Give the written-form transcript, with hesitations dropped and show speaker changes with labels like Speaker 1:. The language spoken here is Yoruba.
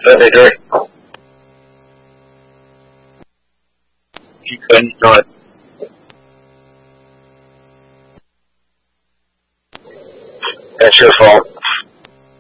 Speaker 1: Vinegar. You couldn't do it. That's your fault.